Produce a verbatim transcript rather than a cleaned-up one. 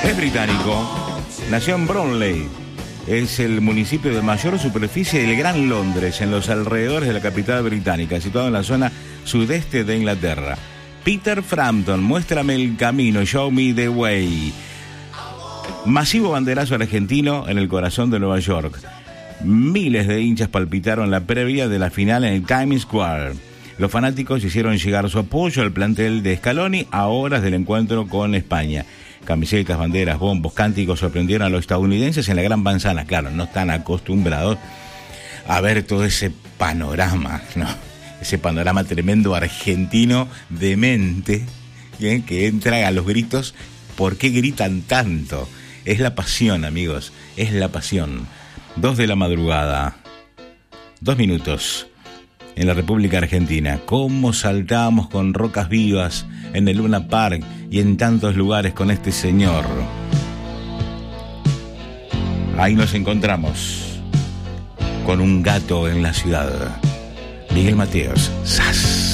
Es británico, nació en Bromley. Es el municipio de mayor superficie del Gran Londres, en los alrededores de la capital británica, situado en la zona sudeste de Inglaterra. Peter Frampton, muéstrame el camino, show me the way. Masivo banderazo argentino en el corazón de Nueva York. Miles de hinchas palpitaron la previa de la final en el Times Square. Los fanáticos hicieron llegar su apoyo al plantel de Scaloni a horas del encuentro con España. Camisetas, banderas, bombos, cánticos sorprendieron a los estadounidenses en la Gran Manzana. Claro, no están acostumbrados a ver todo ese panorama, ¿no? Ese panorama tremendo argentino demente, ¿eh? Que entra a los gritos. ¿Por qué gritan tanto? Es la pasión, amigos, es la pasión. Dos de la madrugada, dos minutos, en la República Argentina. Cómo saltamos con rocas vivas en el Luna Park y en tantos lugares con este señor. Ahí nos encontramos con un gato en la ciudad. Miguel Mateos, ¡zas!